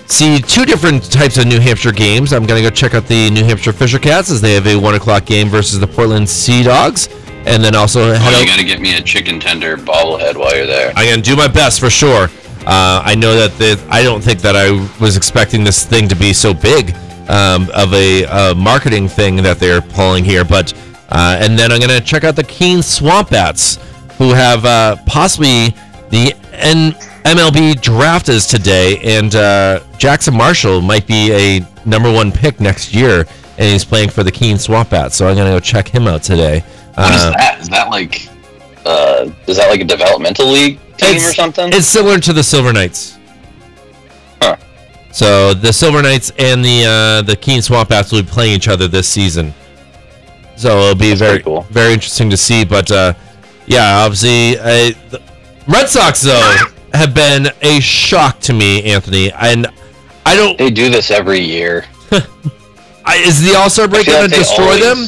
see two different types of New Hampshire games. I'm going to go check out the New Hampshire Fisher Cats as they have a 1 o'clock game versus the Portland Sea Dogs. And then also you got to get me a chicken tender bobblehead while you're there. I'm going to do my best for sure. I know that I don't think that I was expecting this thing to be so big of a marketing thing that they're pulling here. But and then I'm going to check out the Keene Swamp Bats, who have possibly the MLB draft is today, and Jackson Marshall might be a number 1 pick next year, and he's playing for the Keene Swamp Bats. So I'm going to go check him out today. What is that? Is that like a developmental league team or something? It's similar to the Silver Knights. Huh. So the Silver Knights and the Keene Swamp Bats will be playing each other this season. So it'll be very cool, very interesting to see. But yeah, obviously, the Red Sox though have been a shock to me, Anthony. And I don't. They do this every year. Is the All-Star break going to destroy them?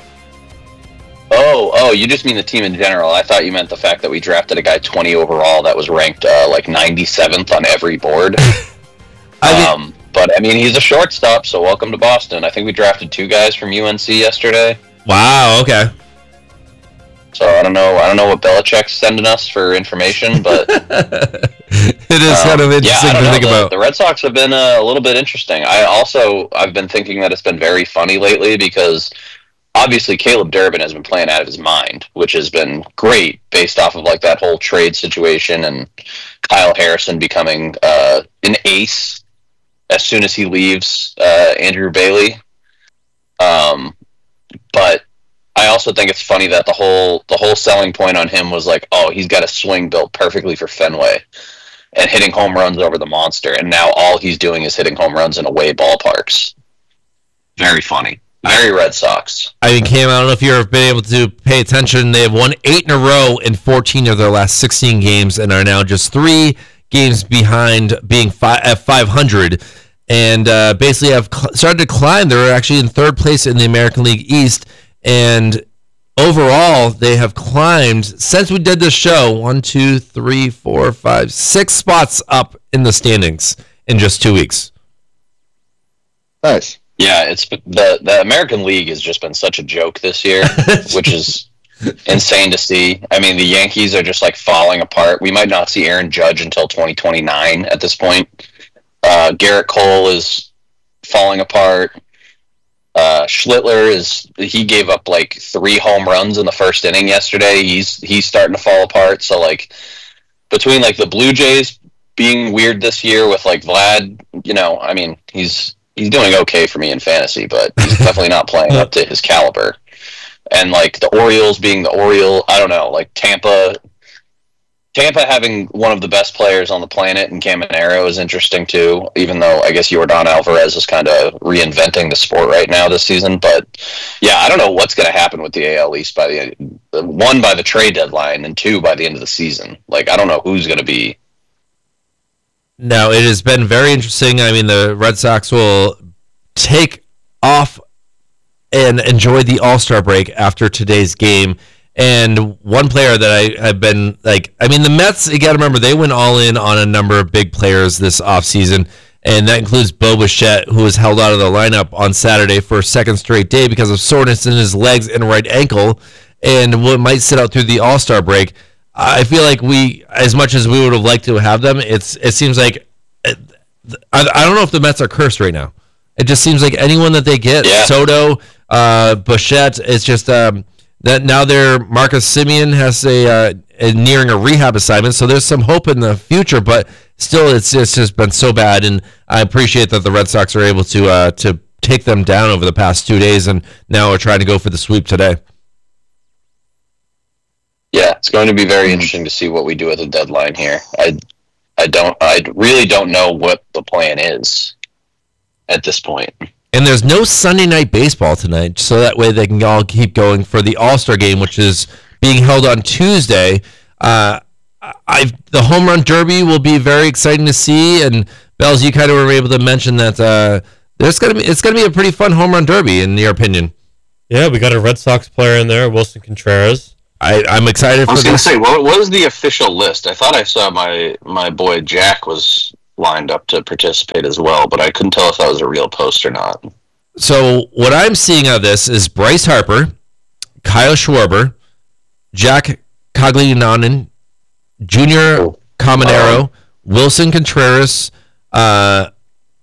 Oh, you just mean the team in general. I thought you meant the fact that we drafted a guy 20 overall that was ranked like 97th on every board. But I mean, he's a shortstop, so welcome to Boston. I think we drafted 2 guys from UNC yesterday. Wow, okay. So I don't know what Belichick's sending us for information, but it is kind of interesting to think about. The Red Sox have been a little bit interesting. I've been thinking that it's been very funny lately because obviously Caleb Durbin has been playing out of his mind, which has been great based off of like that whole trade situation and Kyle Harrison becoming an ace as soon as he leaves Andrew Bailey. But I also think it's funny that the whole selling point on him was like, oh, he's got a swing built perfectly for Fenway and hitting home runs over the monster, and now all he's doing is hitting home runs in away ballparks. Very funny. Very Red Sox. I mean, Cam, I don't know if you've been able to pay attention. They have won 8 in a row in 14 of their last 16 games and are now just 3 games behind being at 500. And basically have started to climb. They're actually in 3rd place in the American League East. And overall, they have climbed, since we did this show, 1, 2, 3, 4, 5, 6 spots up in the standings in just 2 weeks. Nice. Yeah, it's the American League has just been such a joke this year, which is insane to see. I mean, the Yankees are just like falling apart. We might not see Aaron Judge until 2029 at this point. Garrett Cole is falling apart. Schlittler he gave up like 3 home runs in the first inning yesterday. He's starting to fall apart. So like between like the Blue Jays being weird this year with like Vlad, I mean, he's doing okay for me in fantasy, but he's definitely not playing up to his caliber. And like the Orioles being the Oriole, I don't know, like Tampa having one of the best players on the planet in Caminero is interesting too, even though I guess Yordan Alvarez is kind of reinventing the sport right now this season. But yeah, I don't know what's going to happen with the AL East by the trade deadline and 2 by the end of the season. Like, I don't know who's going to be. No, it has been very interesting. I mean, the Red Sox will take off and enjoy the All-Star break after today's game. And one player that I have been the Mets, you got to remember, they went all in on a number of big players this offseason, and that includes Bo Bichette, who was held out of the lineup on Saturday for a 2nd straight day because of soreness in his legs and right ankle, and might sit out through the All-Star break. I feel like as much as we would have liked to have them, it seems like, I don't know if the Mets are cursed right now. It just seems like anyone that they get, Soto, Bichette, it's just that now Marcus Semien has nearing a rehab assignment, so there's some hope in the future, but still it's just been so bad, and I appreciate that the Red Sox are able to take them down over the past 2 days, and now are trying to go for the sweep today. Yeah, it's going to be very interesting to see what we do at the deadline here. I really don't know what the plan is at this point. And there's no Sunday night baseball tonight, so that way they can all keep going for the All-Star game, which is being held on Tuesday. The Home Run Derby will be very exciting to see, and Bells, you kind of were able to mention that it's going to be a pretty fun Home Run Derby, in your opinion. Yeah, we got a Red Sox player in there, Wilson Contreras. I'm excited for this. I was going to say, what was the official list? I thought I saw my boy Jack was lined up to participate as well, but I couldn't tell if that was a real post or not. So what I'm seeing out of this is Bryce Harper, Kyle Schwarber, Jack Caglianone, Junior Caminero, Wilson Contreras, Muntaka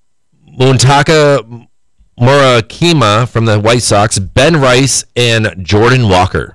Murakima from the White Sox, Ben Rice, and Jordan Walker.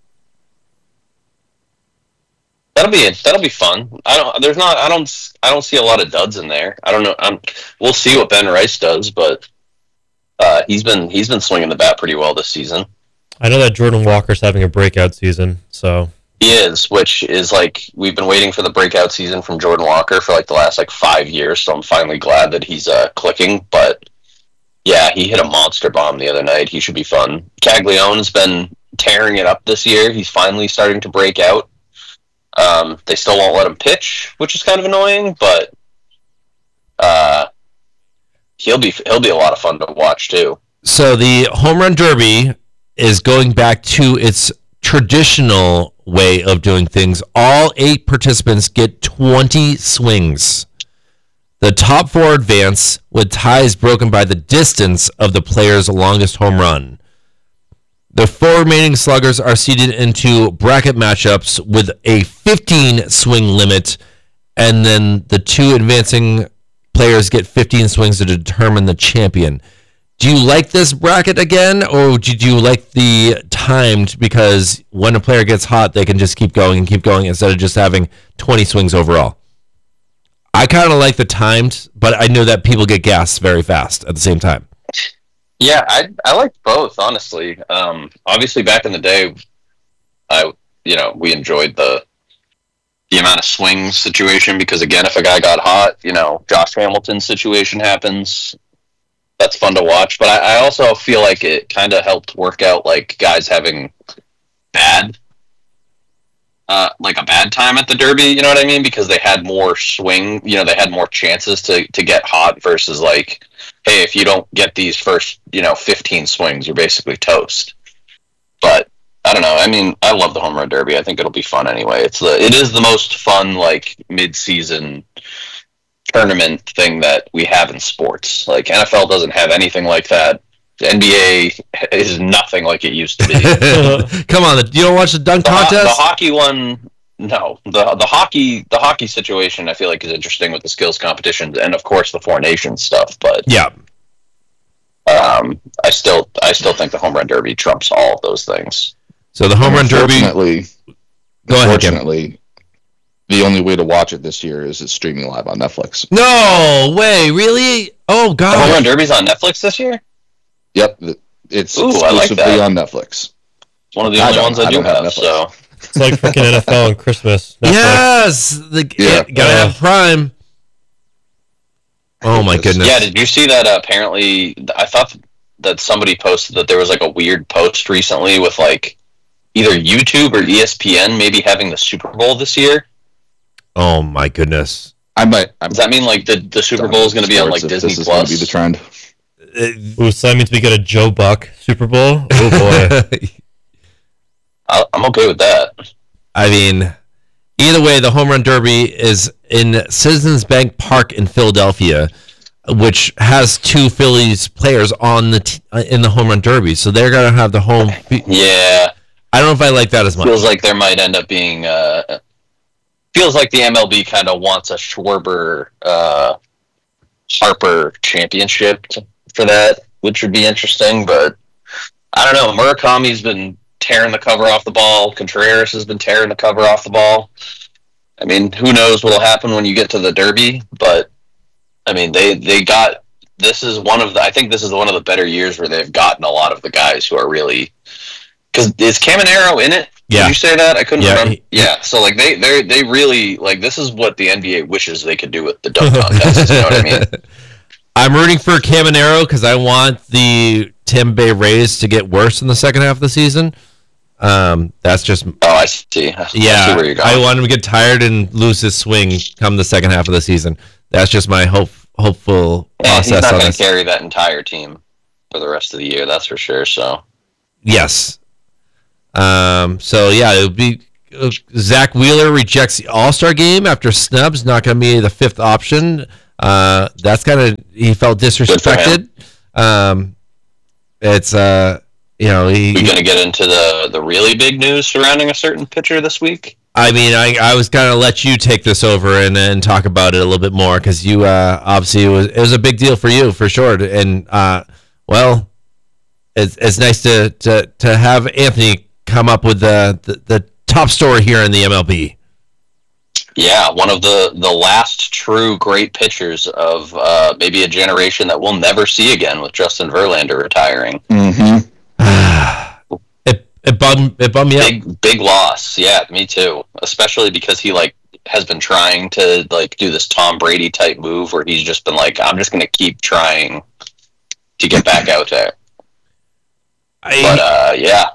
That'll be fun. I don't see a lot of duds in there. I don't know. We'll see what Ben Rice does, but he's been swinging the bat pretty well this season. I know that Jordan Walker's having a breakout season, so he is, which is like we've been waiting for the breakout season from Jordan Walker for like the last 5 years. So I'm finally glad that he's clicking. But yeah, he hit a monster bomb the other night. He should be fun. Caglianone's been tearing it up this year. He's finally starting to break out. They still won't let him pitch, which is kind of annoying, but he'll be a lot of fun to watch too. So the Home Run Derby is going back to its traditional way of doing things. All 8 participants get 20 swings. The top 4 advance, with ties broken by the distance of the player's longest home run. The 4 remaining sluggers are seeded into bracket matchups with a 15 swing limit, and then the 2 advancing players get 15 swings to determine the champion. Do you like this bracket again, or did you like the timed, because when a player gets hot, they can just keep going instead of just having 20 swings overall? I kind of like the timed, but I know that people get gassed very fast at the same time. Yeah, I like both, honestly. Obviously, back in the day, we enjoyed the amount of swings situation, because again, if a guy got hot, Josh Hamilton's situation happens. That's fun to watch, but I also feel like it kind of helped work out guys having a bad time at the Derby. You know what I mean? Because they had more swing. They had more chances to get hot versus hey, if you don't get these first 15 swings, you're basically toast. But I don't know. I mean, I love the Home Run Derby. I think it'll be fun anyway. It is the most fun mid-season tournament thing that we have in sports. NFL doesn't have anything like that. The NBA is nothing like it used to be. Come on, you don't watch the dunk contest? The hockey one, no. The hockey situation, I feel like, is interesting with the skills competitions and of course the Four Nations stuff. But yeah, I still think the Home Run Derby trumps all of those things. So the Home Run Derby. Unfortunately, the only way to watch it this year is it's streaming live on Netflix. No way, really? Oh god! The Home Run Derby's on Netflix this year? Yep, it's exclusively on Netflix. It's one of the only ones I do have. So it's like freaking NFL and Christmas. Netflix. Yes, gotta have Prime. Oh my goodness! Yeah, did you see that? Apparently, I thought that somebody posted that there was a weird post recently with either YouTube or ESPN maybe having the Super Bowl this year. Oh my goodness! Does that mean the Super Bowl is going to be on Disney Plus? This is going to be the trend. Ooh, so that means we get a Joe Buck Super Bowl? Oh boy. I'm okay with that. I mean, either way, the Home Run Derby is in Citizens Bank Park in Philadelphia, which has 2 Phillies players on in the Home Run Derby, so they're gonna have the home. Yeah, I don't know if I like that as much. Feels like there might end up being. Feels like the MLB kind of wants a Schwarber Harper championship for that, which would be interesting. But I don't know. Murakami's been tearing the cover off the ball. Contreras has been tearing the cover off the ball. I mean, who knows what'll happen when you get to the Derby? But I mean, they got. I think this is one of the better years where they've gotten a lot of the guys who are really. Because is Caminero in it? Yeah. Did you say that? I couldn't remember. Yeah. So they really this is what the NBA wishes they could do with the dunk contest. You know what I mean? I'm rooting for Caminero because I want the Tampa Bay Rays to get worse in the second half of the season. That's just. Oh, I see. Yeah, I see where you're going. I want him to get tired and lose his swing come the second half of the season. That's just my hopeful process. He's not going to carry that entire team for the rest of the year. That's for sure. So. Yes. So yeah, it would be Zach Wheeler rejects the All-Star game after snubs, not going to be the 5th option. That's kind of, he felt disrespected. It's you know, we're going to get into the really big news surrounding a certain pitcher this week. I mean, I was going to let you take this over and talk about it a little bit more, because you obviously it was a big deal for you, for sure. And well, it's nice to have Anthony come up with the top story here in the MLB. Yeah, one of the last true great pitchers of maybe a generation that we'll never see again, with Justin Verlander retiring. Mm-hmm. It bummed me out. Big loss. Yeah, me too. Especially because he has been trying to do this Tom Brady type move where he's just been like, I'm just going to keep trying to get back out there. Yeah.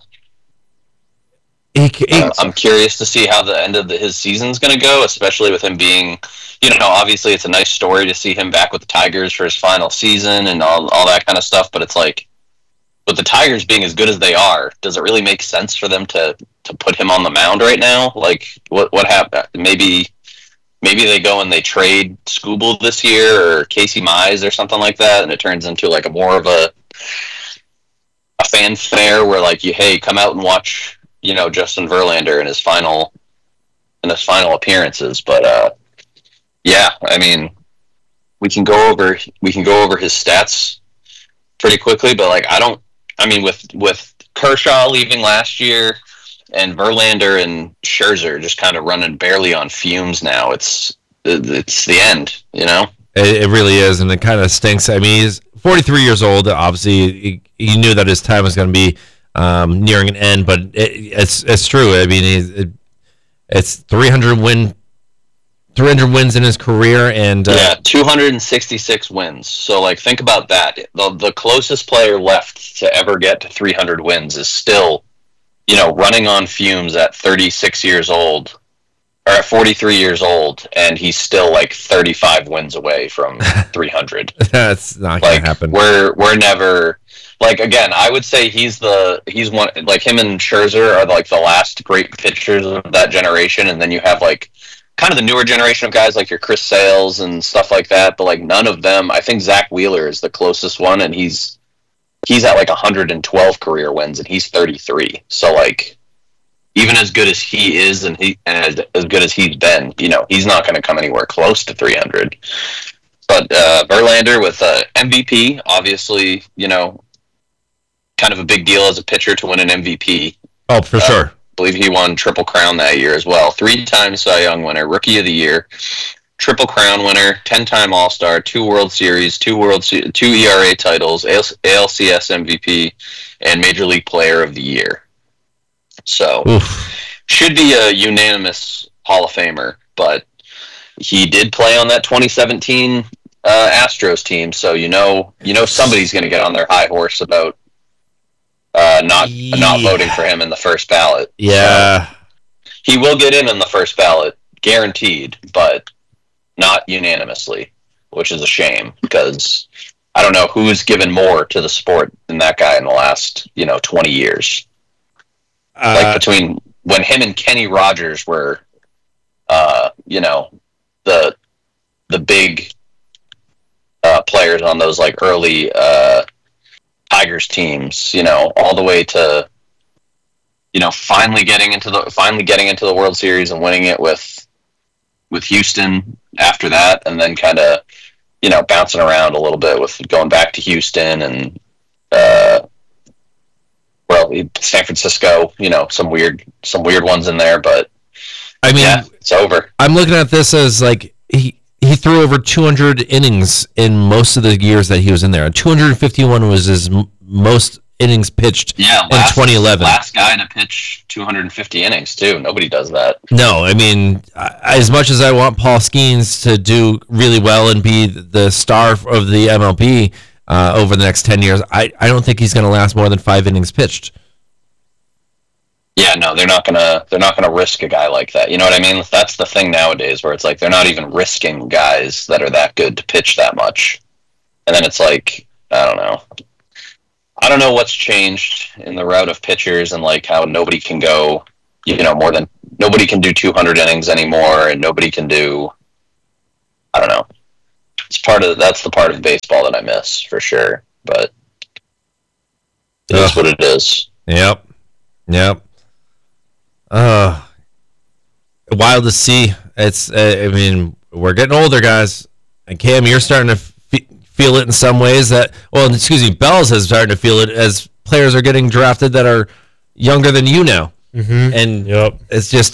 I'm curious to see how the end of his season's going to go, especially with him being, obviously it's a nice story to see him back with the Tigers for his final season and all that kind of stuff, but it's like, with the Tigers being as good as they are, does it really make sense for them to put him on the mound right now? Like, what happened? Maybe they go and they trade Skubal this year, or Casey Mize or something like that, and it turns into like a more of a fanfare where hey, come out and watch, Justin Verlander in his final appearances. But yeah, I mean, we can go over his stats pretty quickly, but with Kershaw leaving last year and Verlander and Scherzer just kind of running barely on fumes now, it's the end, It really is, and it kind of stinks. I mean, he's 43 years old. Obviously, he knew that his time was going to be nearing an end, but it's true. I mean, it's 300 wins in his career, and 266 wins. So think about that. The closest player left to ever get to 300 wins is still, running on fumes at 36 years old, or at 43 years old, and he's still 35 wins away from 300. That's not gonna happen. We're never. Again, I would say he's one, him and Scherzer are the last great pitchers of that generation, and then you have kind of the newer generation of guys like your Chris Sales and stuff like that, but none of them. I think Zach Wheeler is the closest one, and he's at 112 career wins, and he's 33. So even as good as he is, and as good as he's been, he's not going to come anywhere close to 300. But Verlander with MVP, obviously, kind of a big deal as a pitcher to win an MVP. Oh, for sure. I believe he won Triple Crown that year as well. 3-time Cy Young winner, Rookie of the Year, Triple Crown winner, 10-time All-Star, 2 World Series, 2 ERA titles, ALCS MVP, and Major League Player of the Year. So, should be a unanimous Hall of Famer, but he did play on that 2017 Astros team, so somebody's going to get on their high horse about not voting for him in the first ballot. Yeah. So he will get in the first ballot, guaranteed, but not unanimously, which is a shame, because I don't know who's given more to the sport than that guy in the last, 20 years. Between when him and Kenny Rogers were, the big players on those early Tigers teams, all the way to, finally getting into the World Series and winning it with Houston after that, and then kind of, bouncing around a little bit with going back to Houston and, San Francisco, some weird ones in there, but I mean, yeah, it's over. I'm looking at this as he threw over 200 innings in most of the years that he was in there. 251 was his most innings pitched in 2011. Last guy to pitch 250 innings, too. Nobody does that. No, I mean, as much as I want Paul Skeens to do really well and be the star of the MLB over the next 10 years, I don't think he's going to last more than 5 innings pitched. Yeah, no, they're not gonna risk a guy like that. You know what I mean? That's the thing nowadays, where it's they're not even risking guys that are that good to pitch that much. And then it's I don't know. I don't know what's changed in the route of pitchers, and how nobody can go, nobody can do 200 innings anymore, and nobody can do, I don't know. That's the part of baseball that I miss for sure. But it is what it is. Yep. Wild to see. It's. I mean, we're getting older, guys. And Cam, you're starting to feel it in some ways. Bells is starting to feel it as players are getting drafted that are younger than you now. Mm-hmm. And yep. It's just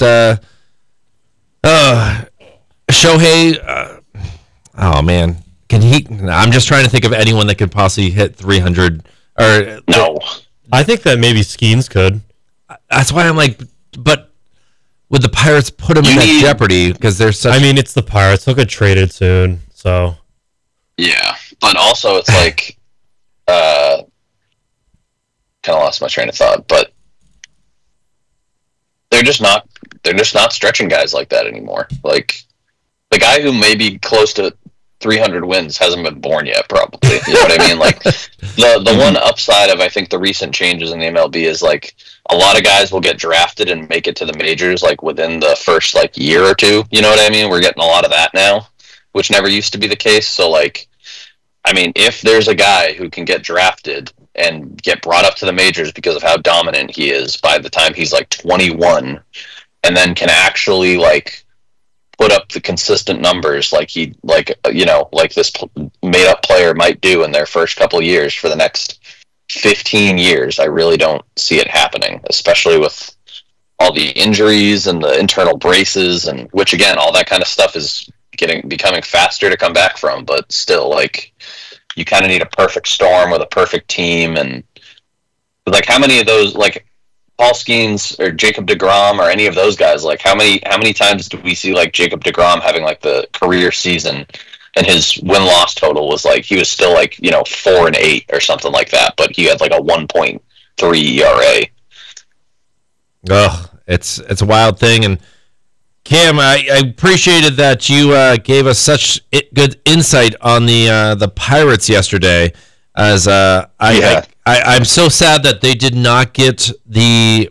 Shohei. Oh man, can he? I'm just trying to think of anyone that could possibly hit 300. Or no, I think that maybe Skeens could. That's why I'm like, but would the Pirates put him in that jeopardy because they're such? I mean, it's the Pirates. They'll get traded soon, so. Yeah, but also it's like, kind of lost my train of thought, but they're just not stretching guys like that anymore. Like the guy who may be close to 300 wins hasn't been born yet, probably. You know what I mean? Like the one upside of I think the recent changes in the MLB is like a lot of guys will get drafted and make it to the majors like within the first like year or two. You know what I mean? We're getting a lot of that now, which never used to be the case. So like, I mean, if there's a guy who can get drafted and get brought up to the majors because of how dominant he is by the time he's like 21, and then can actually like put up the consistent numbers like this made up player might do in their first couple years for the next 15 years, I really don't see it happening, especially with all the injuries and the internal braces, and which again, all that kind of stuff is becoming faster to come back from, but still, like, you kind of need a perfect storm with a perfect team. And like, how many of those, like Paul Skeens or Jacob deGrom or any of those guys, like how many times do we see like Jacob deGrom having like the career season and his win-loss total was like, he was still like, 4-8 or something like that, but he had like a 1.3 ERA. Oh, it's a wild thing. And Cam, I appreciated that you gave us such good insight on the Pirates yesterday. As I'm so sad that they did not get they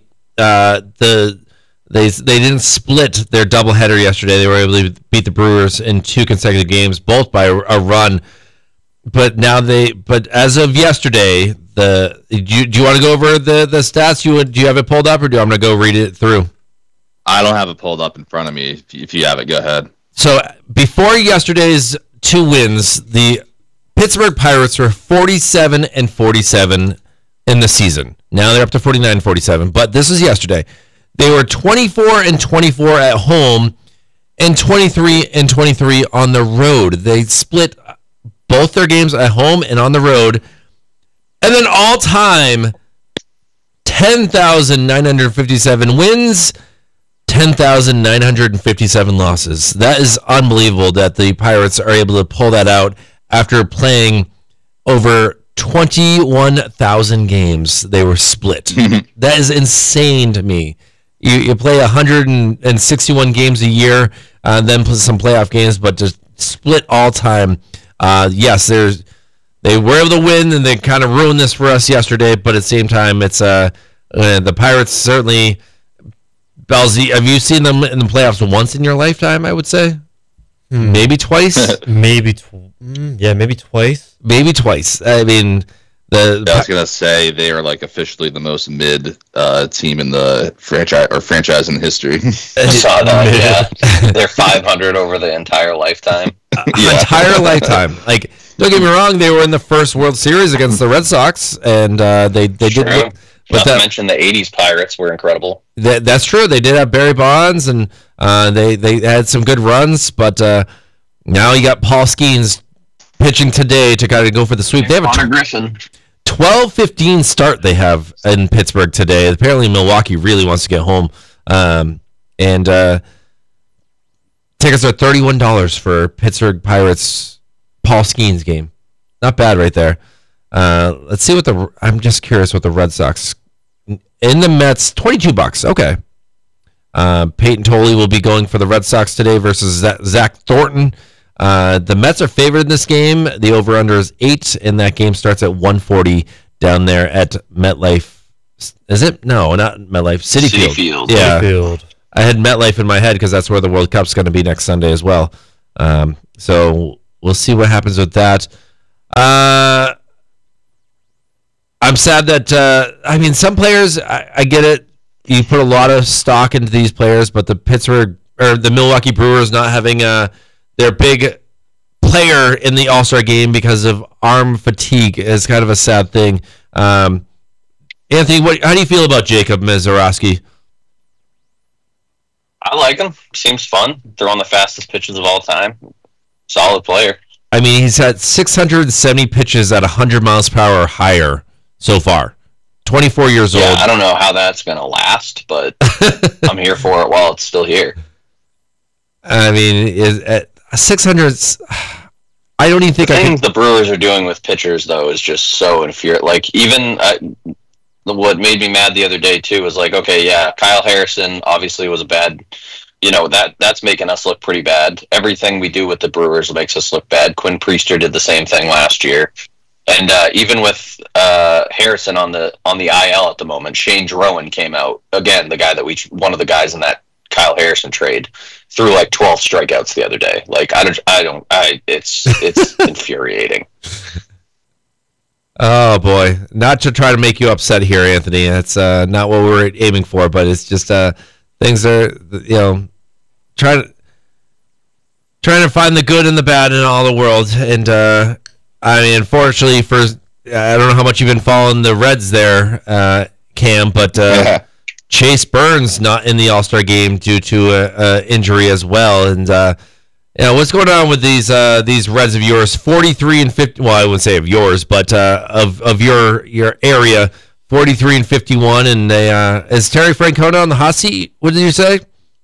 didn't split their doubleheader yesterday. They were able to beat the Brewers in 2 consecutive games, both by a run. But as of yesterday, do you want to go over the stats? Do you have it pulled up, or do I'm going to go read it through? I don't have it pulled up in front of me. If you have it, go ahead. So before yesterday's 2 wins, the Pittsburgh Pirates were 47-47 in the season. Now they're up to 49-47, but this is yesterday. They were 24-24 at home and 23-23 on the road. They split both their games at home and on the road. And then all-time 10,957 wins, 10,957 losses. That is unbelievable that the Pirates are able to pull that out after playing over 21,000 games. They were split. That is insane to me. You play 161 games a year, then some playoff games, but just split all time. Yes, they were able to win, and they kind of ruined this for us yesterday, but at the same time, it's the Pirates certainly. Belzy, have you seen them in the playoffs once in your lifetime, I would say? Maybe twice? maybe twice. Maybe twice. I mean, I was gonna say they are like officially the most mid team in the franchise in history. I saw that. Yeah, they're 500 over the entire lifetime. Entire lifetime. Like, don't get me wrong, they were in the first World Series against the Red Sox, and they did. Not to mention the '80s Pirates were incredible. That's true. They did have Barry Bonds, and they had some good runs. But now you got Paul Skeens pitching today to kind of go for the sweep. They have Connor Griffin. 12-15 start they have in Pittsburgh today. Apparently Milwaukee really wants to get home. And tickets are $31 for Pittsburgh Pirates Paul Skeens game. Not bad right there. Let's see I'm just curious what the Red Sox in the Mets, $22. Okay. Peyton Tolley will be going for the Red Sox today versus Zach Thornton. The Mets are favored in this game. The over-under is 8, and that game starts at 1:40 down there at MetLife. Is it? No, not MetLife. Citi Field. Yeah. Field. I had MetLife in my head because that's where the World Cup's going to be next Sunday as well. So we'll see what happens with that. I'm sad that some players. I get it. You put a lot of stock into these players, but the Milwaukee Brewers not having their big player in the All-Star game because of arm fatigue is kind of a sad thing. Anthony, how do you feel about Jacob Misiorowski? I like him. Seems fun. Throwing the fastest pitches of all time. Solid player. I mean, he's had 670 pitches at 100 miles per hour or higher so far. 24 years old. I don't know how that's going to last, but I'm here for it while it's still here. I mean, at 600, I don't even think the things the Brewers are doing with pitchers, though, is just so infuriating. Like, even what made me mad the other day, too, was like, okay, yeah, Kyle Harrison obviously was a bad... that's making us look pretty bad. Everything we do with the Brewers makes us look bad. Quinn Priester did the same thing last year. And even with Harrison on the IL at the moment, Shane Drowan came out again. The guy one of the guys in that Kyle Harrison trade threw like 12 strikeouts the other day. Like it's infuriating. Oh boy, not to try to make you upset here, Anthony. That's not what we're aiming for, but it's just things are trying to find the good and the bad in all the world, and. I mean, unfortunately, I don't know how much you've been following the Reds there, Cam, but Chase Burns not in the All-Star game due to an injury as well. And what's going on with these Reds of yours? 43 and 50. Well, I wouldn't say of yours, but of your area, 43 and 51. And is Terry Francona on the hot seat? What did you say?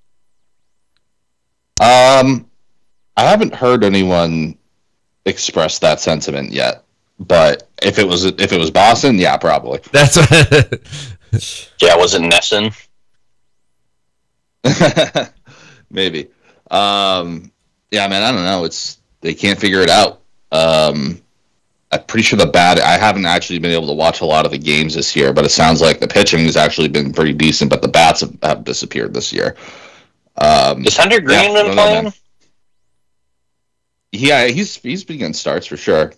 I haven't heard anyone express that sentiment yet, but if it was Boston, yeah, probably. That's yeah. Was it Nesson? Maybe. Yeah, man. I don't know. They can't figure it out. I'm pretty sure I haven't actually been able to watch a lot of the games this year, but it sounds like the pitching has actually been pretty decent, but the bats have disappeared this year. Is Hunter Green been playing? Yeah, he's been getting starts for sure.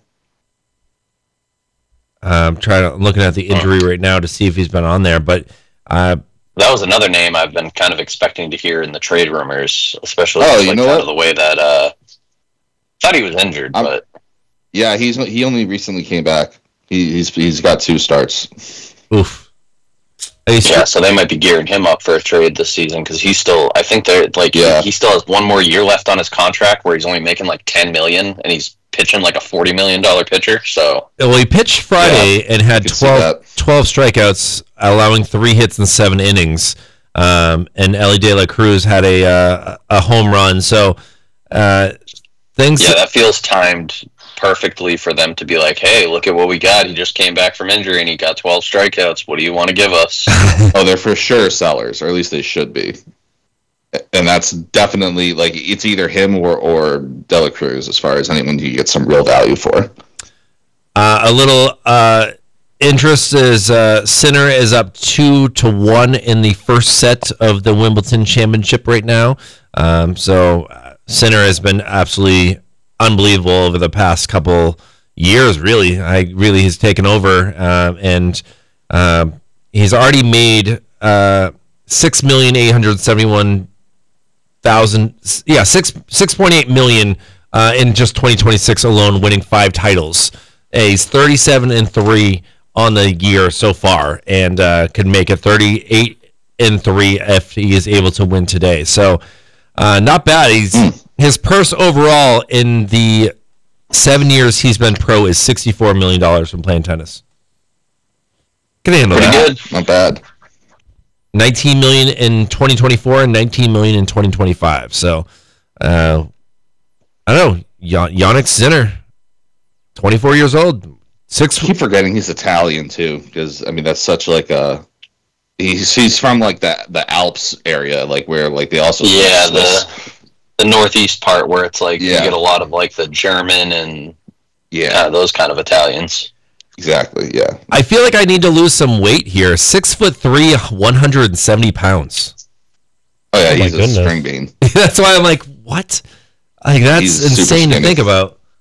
I'm looking at the injury right now to see if he's been on there, but that was another name I've been kind of expecting to hear in the trade rumors, especially of the way that thought he was injured, but yeah, he only recently came back. He's got 2 starts. Oof. Yeah, so they might be gearing him up for a trade this season because he's still. I think they're he still has 1 more year left on his contract where he's only making like $10 million and he's pitching like a $40 million pitcher. So he pitched Friday and had 12 strikeouts, allowing 3 hits in 7 innings. And Ellie De La Cruz had a home run. So things. Yeah, that feels timed perfectly for them to be like, hey, look at what we got. He just came back from injury and he got 12 strikeouts. What do you want to give us? Oh, they're for sure sellers, or at least they should be. And that's definitely it's either him or De La Cruz as far as anyone you get some real value for. A little interest is Sinner is up 2-1 in the first set of the Wimbledon Championship right now. So Sinner has been absolutely unbelievable over the past couple years. Really, he's taken over, and he's already made $6,871,000. Yeah, 6.8 million in just 2026 alone, winning 5 titles. He's 37-3 on the year so far, and could make it 38-3 if he is able to win today. So, not bad. His purse overall in the 7 years he's been pro is $64 million from playing tennis. Can handle that. Pretty good. Not bad. 19 million in 2024 and 19 million in 2025. So, I don't know. Jannik Sinner, 24 years old. I keep forgetting he's Italian too, because that's such he's from the Alps area, where they also the northeast part where it's you get a lot of the German and those kind of Italians. Exactly. Yeah. I feel like I need to lose some weight here. 6'3", 170 pounds. Oh yeah, he's a string bean. That's why I'm like, what? That's insane to think about.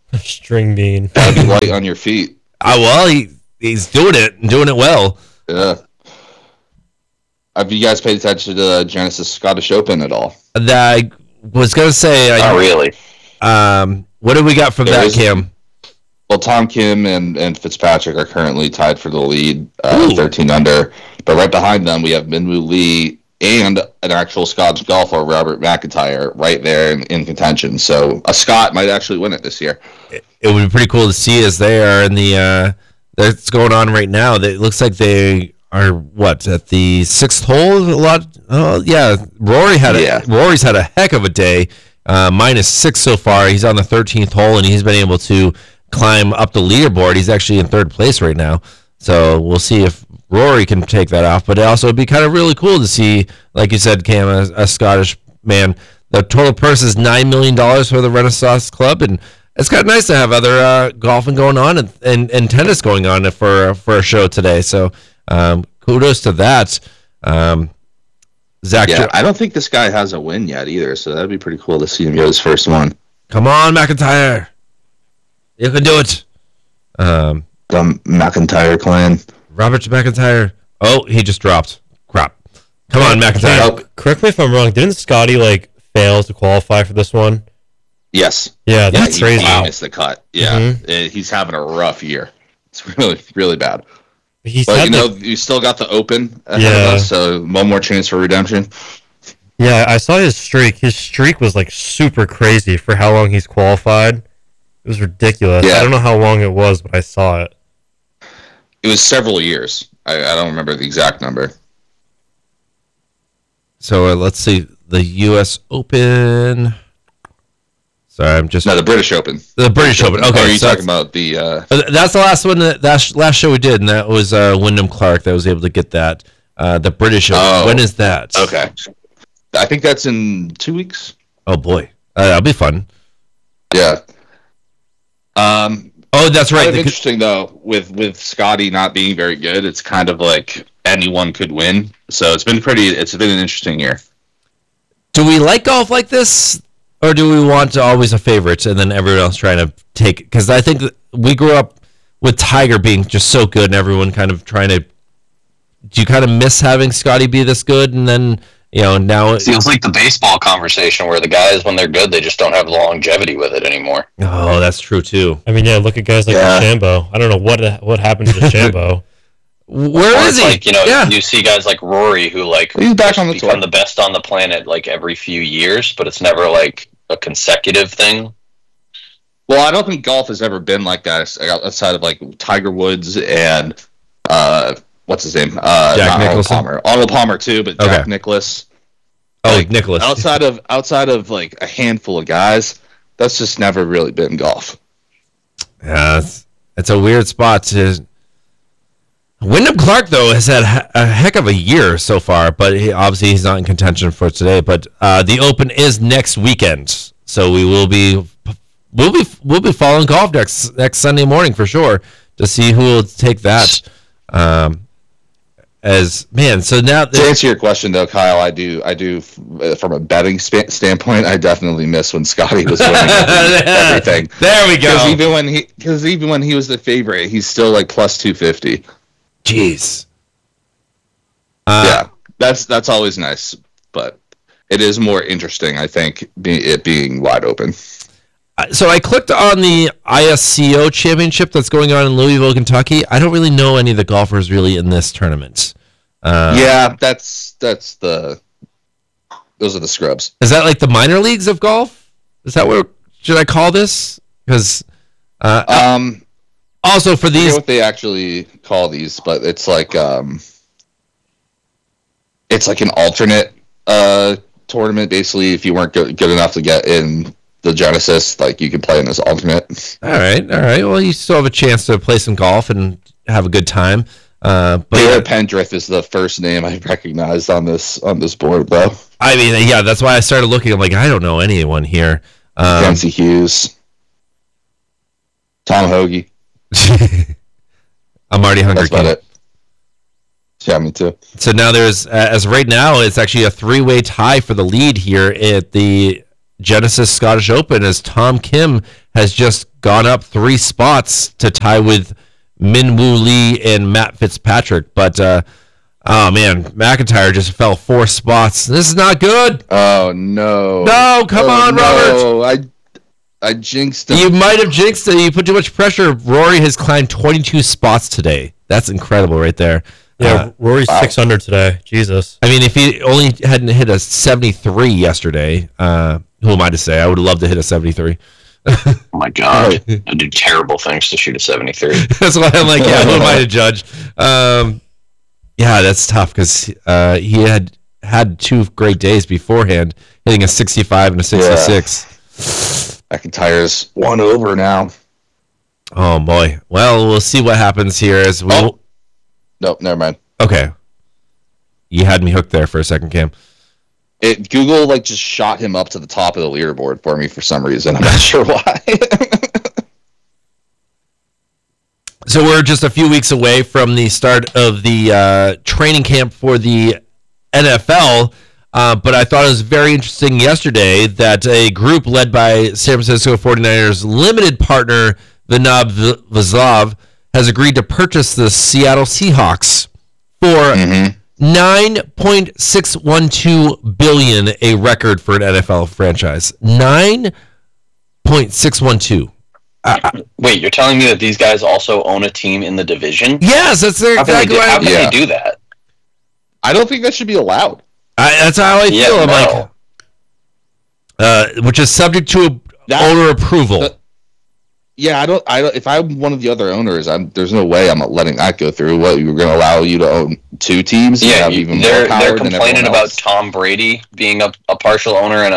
String bean. Gotta be light on your feet. Well, he's doing it and doing it well. Yeah. Have you guys paid attention to the Genesis Scottish Open at all? I was gonna say, Not really. what do we got from that, Cam? Well, Tom Kim and Fitzpatrick are currently tied for the lead, Ooh. 13 under. But right behind them, we have Minwoo Lee and an actual Scottish golfer, Robert McIntyre, right there in contention. So a Scot might actually win it this year. It would be pretty cool to see as they are in the that's going on right now. It looks like they are at the 6th hole. A lot. Oh yeah, Rory's had a heck of a day. -6 so far. He's on the 13th hole and he's been able to climb up the leaderboard. He's actually in 3rd place right now. So we'll see if Rory can take that off. But it also would be kind of really cool to see, like you said, Cam, a Scottish man. The total purse is $9 million for the Renaissance Club, and it's kind of nice to have other golfing going on and tennis going on for a show today. So kudos to that. Zach, Yeah, I don't think this guy has a win yet either, so that'd be pretty cool to see him get his first one. come on, McIntyre. You can do it. The McIntyre clan. Robert McIntyre. Oh, he just dropped. Crap. Come on, McIntyre. Correct me if I'm wrong. Didn't Scotty fail to qualify for this one? Yes. Yeah, that's he crazy. missed the cut. Yeah, he's having a rough year. It's really, really bad. But you still got the Open ahead of us, so one more chance for redemption. Yeah, I saw his streak. His streak was super crazy for how long he's qualified. It was ridiculous. Yeah. I don't know how long it was, but I saw it. It was several years. I don't remember the exact number. So let's see. The U.S. Open. Sorry, I'm just... No, the British Open. The British Open. Okay, Or are you talking about the... That's the last one. That's last show we did, and that was Wyndham Clark that was able to get that. The British Open. Oh. When is that? Okay. I think that's in 2 weeks. Oh, boy. That'll be fun. Yeah. Oh, that's right. Kind of interesting, though, with Scotty not being very good, it's kind of like anyone could win. So it's been an interesting year. Do we like golf like this, or do we want always a favorite and then everyone else trying to take it? Because I think that we grew up with Tiger being just so good and everyone kind of trying to... Do you kind of miss having Scotty be this good and then... now It feels like the baseball conversation where the guys, when they're good, they just don't have the longevity with it anymore. Oh, that's true too. I mean, yeah, look at guys like DeChambeau. I don't know what happened to DeChambeau. Where is he? You see guys like Rory who he's back on the tour. become the best on the planet every few years, but it's never a consecutive thing. Well, I don't think golf has ever been like that outside of Tiger Woods and what's his name? Jack Nicklaus. Arnold Palmer too, but Jack Nicklaus. Oh, Nicklaus. Outside of a handful of guys, that's just never really been golf. Yeah, it's a weird spot to... Wyndham Clark, though, has had a heck of a year so far, but he's not in contention for today. But the Open is next weekend, so we'll be following golf next Sunday morning for sure to see who will take that. So now to answer your question though, Kyle, I do from a betting standpoint, I definitely miss when Scotty was winning everything. There we go. Because even when he was the favorite, he's still plus 250. Jeez. Yeah, that's always nice, but it is more interesting, I think, it being wide open. So I clicked on the ISCO championship that's going on in Louisville, Kentucky. I don't really know any of the golfers really in this tournament. Yeah, those are the scrubs. Is that the minor leagues of golf? Is that what should I call this? Because also for I these, forget what they actually call these, but it's it's an alternate tournament. Basically, if you weren't good enough to get in the Genesis, you can play in this alternate. All right. Well, you still have a chance to play some golf and have a good time. Taylor Pendrith is the first name I recognized on this board, though. I mean, yeah, that's why I started looking. I'm I don't know anyone here. Nancy Hughes, Tom Hoagie. I'm already hungry. That's about it. Yeah, me too. So now there's, as right now, it's actually a 3-way tie for the lead here at the Genesis Scottish Open as Tom Kim has just gone up 3 spots to tie with Minwoo Lee and Matt Fitzpatrick. But, oh, man, McIntyre just fell 4 spots. This is not good. Oh, no. No, come on, Robert. I jinxed him. You might have jinxed it. You put too much pressure. Rory has climbed 22 spots today. That's incredible right there. Yeah, Rory's 600 today. Jesus. I mean, if he only hadn't hit a 73 yesterday, who am I to say? I would love to hit a 73. Oh my god, I do terrible things to shoot a 73. That's why I'm like, yeah, who am I to judge? Yeah, that's tough because he had 2 great days beforehand, hitting a 65 and a 66. McIntyre's 1 over now. Oh boy. Well, we'll see what happens here as we. Oh. Nope, never mind. Okay. You had me hooked there for a second, Cam. Google just shot him up to the top of the leaderboard for me for some reason. I'm not sure why. So we're just a few weeks away from the start of the training camp for the NFL, but I thought it was very interesting yesterday that a group led by San Francisco 49ers limited partner Vinod Vaslav has agreed to purchase the Seattle Seahawks for $9.612 billion, a record for an NFL franchise. $9.612. Wait, you're telling me that these guys also own a team in the division? Yes, that's exactly right. How can they do that? I don't think that should be allowed. That's how I feel. I'm like, which is subject to owner approval. Yeah, I don't. If I'm one of the other owners, there's no way I'm letting that go through. What, you were going to allow you to own 2 teams? Yeah, they're complaining about Tom Brady being a partial owner and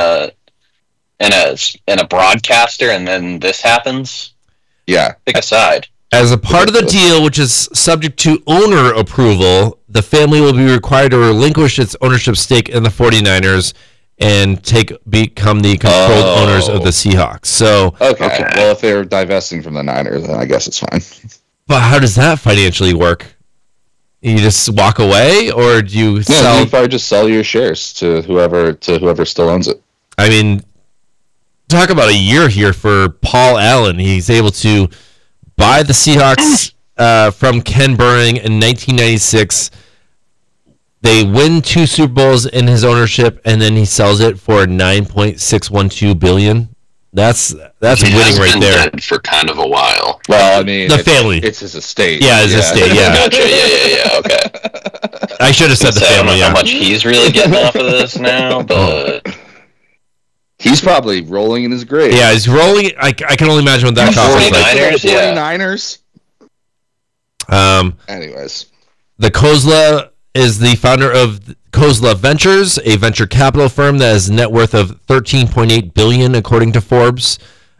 a broadcaster, and then this happens. Yeah, pick a side. As a part of the deal, which is subject to owner approval, the family will be required to relinquish its ownership stake in the 49ers and become the controlled owners of the Seahawks. So okay. Well, if they're divesting from the Niners, then I guess it's fine. But how does that financially work? You just walk away, or do you sell? You probably just sell your shares to whoever still owns it. I mean, talk about a year here for Paul Allen. He's able to buy the Seahawks from Ken Burning in 1996. They win 2 Super Bowls in his ownership, and then he sells it for $9.612 billion. That's winning right there. Dead for kind of a while. Well, I mean, the family. It's his estate. Yeah, his estate. Yeah. Gotcha. Yeah. Okay. I should have said the family. I don't know how much he's really getting off of this now, but he's probably rolling in his grave. Yeah, he's rolling. I can only imagine what that cost. 49ers. 49ers. Anyways, the Kozla is the founder of Kozla Ventures, a venture capital firm that has a net worth of $13.8 billion, according to Forbes.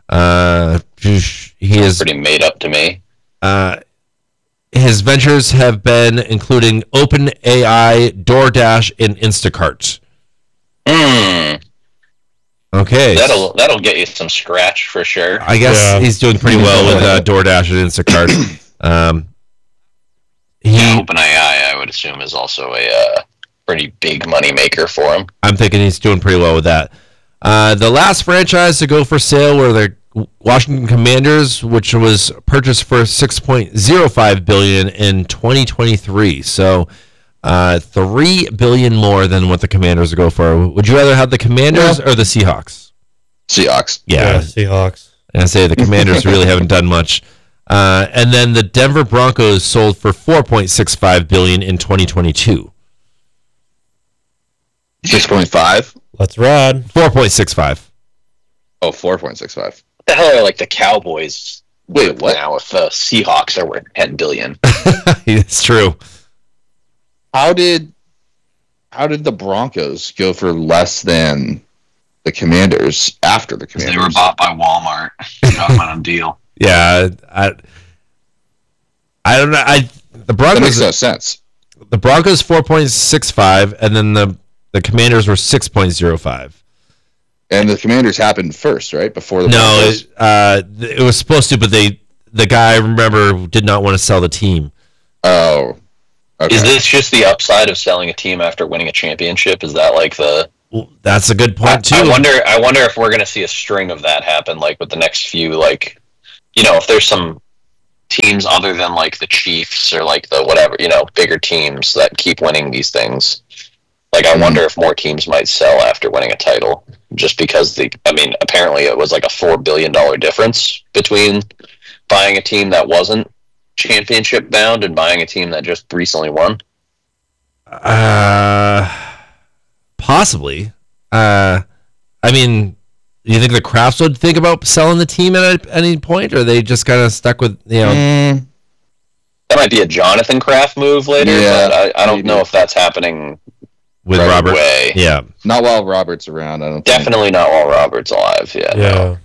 He is pretty made up to me. His ventures have been including OpenAI, DoorDash, and Instacart. Okay, that'll get you some scratch for sure. I guess he's doing pretty well with DoorDash and Instacart. OpenAI, I would assume, is also a pretty big money maker for him. I'm thinking he's doing pretty well with that. The last franchise to go for sale were the Washington Commanders, which was purchased for $6.05 billion in 2023. So $3 billion more than what the Commanders would go for. Would you rather have the Commanders or the Seahawks? Seahawks. Yeah, Seahawks. And I say the Commanders really haven't done much. And then the Denver Broncos sold for $4.65 billion in 2022. 6.5. Let's ride. 4.65. Oh, 4.65. The hell are the Cowboys? Wait, what? Now if the Seahawks are worth $10 billion. It's true. How did the Broncos go for less than the Commanders after the Commanders? They were bought by Walmart. Got them on a deal. Yeah, I don't know. The Broncos, that makes no sense. The Broncos 4.65, and then the Commanders were 6.05. And the Commanders happened first, right? Before the Broncos? No, it was supposed to, but the guy, I remember, did not want to sell the team. Oh, okay. Is this just the upside of selling a team after winning a championship? Is that That's a good point too. I wonder if we're going to see a string of that happen, like with the next few, like, if there's some teams other than like the Chiefs or like the whatever, bigger teams that keep winning these things. Like, I wonder if more teams might sell after winning a title, just because apparently it was like a $4 billion difference between buying a team that wasn't championship bound and buying a team that just recently won. Possibly. You think the Crafts would think about selling the team at any point, or are they just kind of stuck with, That might be a Jonathan Kraft move later, but I don't know if that's happening with right Robert. away. Yeah. Not while Robert's around, I don't Definitely not while Robert's alive, Yeah. No.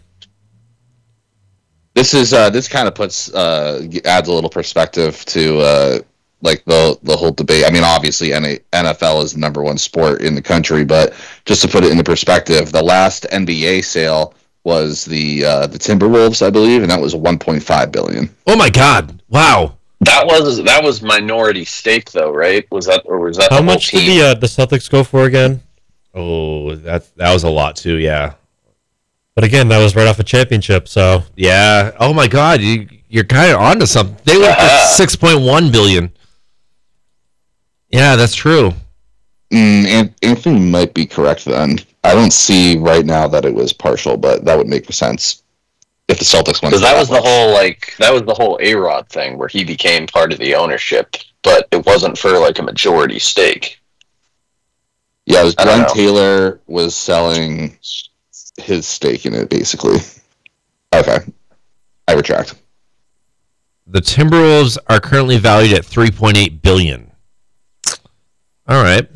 This kind of adds a little perspective to like the whole debate. I mean, obviously NFL is the number one sport in the country, but just to put it into perspective, the last NBA sale was the Timberwolves, I believe, and that was $1.5 billion. Oh my God! Wow. That was minority stake though, right? Was that How the much whole team? did the Celtics go for again? Oh, that was a lot too. Yeah. But again, that was right off a championship, so Yeah. Oh my God, you're kind of onto something. They went for $6.1 billion. Yeah, that's true. And Anthony might be correct then. I don't see right now that it was partial, but that would make sense if the Celtics went. Because that was the whole A-Rod thing where he became part of the ownership, but it wasn't for like a majority stake. Yeah, it was I don't Glenn know. Taylor was selling his stake in it, basically. Okay, I retract. The Timberwolves are currently valued at $3.8 billion. All right.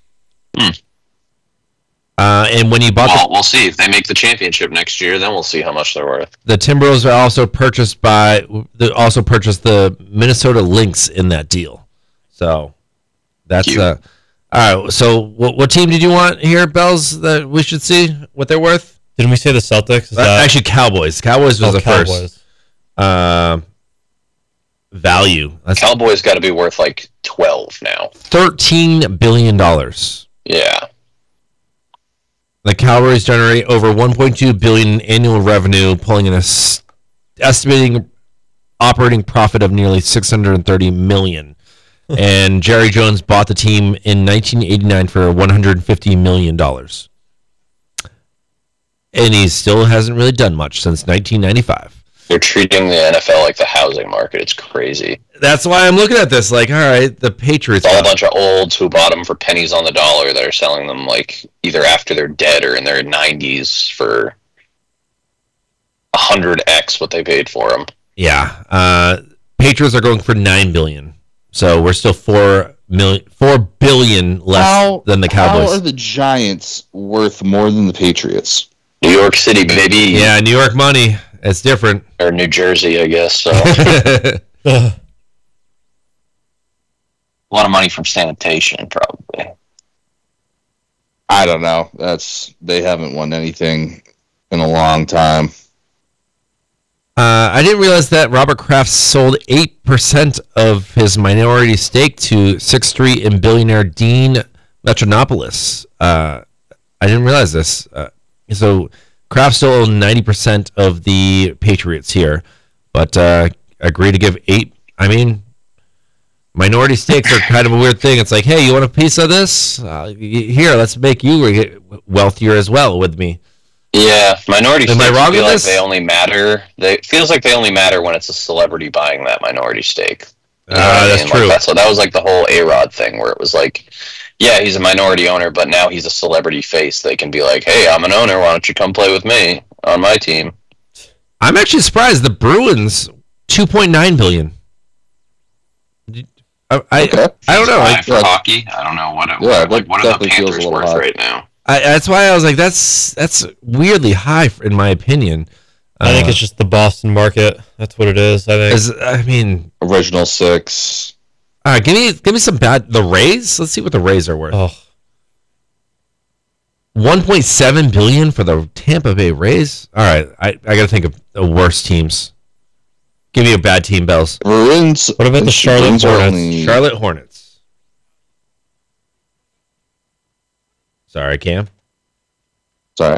And when you bought We'll see if they make the championship next year. Then we'll see how much they're worth. the Timberwolves, are also purchased the Minnesota Lynx in that deal. So that's Cute. all right. So what team did you want here, Bells? That we should see what they're worth? didn't we say the Celtics? Is Actually, Cowboys. Cowboys was the Cowboys. first. Value. That's Cowboys got to be worth like 12 now. $13 billion. Yeah. The Cowboys generate over $1.2 billion in annual revenue, pulling in estimating operating profit of nearly $630 million. And Jerry Jones bought the team in 1989 for $150 million. And he still hasn't really done much since 1995. They're treating the NFL like the housing market. It's crazy. That's why I'm looking at this like, all right, the Patriots. It's all a bunch of olds who bought them for pennies on the dollar that are selling them like either after they're dead or in their 90s for 100x what they paid for them. Yeah. Patriots are going for $9 billion. So we're still $4 billion less than the Cowboys. How are the Giants worth more than the Patriots? New York City, baby. Yeah, New York money. It's different. Or New Jersey, I guess. So Ugh. a lot of money from sanitation, probably. I don't know. They haven't won anything in a long time. I didn't realize that Robert Kraft sold 8% of his minority stake to Sixth Street and billionaire Dean Metronopoulos. I didn't realize this. So Kraft still owned 90% of the Patriots here, but agreed to give 8. I mean, minority stakes are kind of a weird thing. It's like, hey, you want a piece of this? Here, let's make you wealthier as well with me. Yeah, minority Am I stakes wrong feel with like this? they only matter. It feels like they only matter when it's a celebrity buying that minority stake. You know what I That's mean? true. Like that was like the whole A-Rod thing where it was like, yeah, he's a minority owner, but now he's a celebrity face. They can be like, hey, I'm an owner. Why don't you come play with me on my team? I'm actually surprised. The Bruins, $2.9 billion. I don't know. High for hockey. I don't know what Yeah, what are the definitely feels a Panthers little worth high. right now. That's why I was like, that's weirdly high in my opinion. I think it's just the Boston market. That's what it is. I think. Original 6. All right, give me some the Rays. Let's see what the Rays are worth. Oh, $1.7 billion for the Tampa Bay Rays. All right, I got to think of the worst teams. Give me a bad team, Bells. Bruins. What about the Charlotte Bruins are Hornets? only- Charlotte Hornets. Sorry, Cam. Sorry.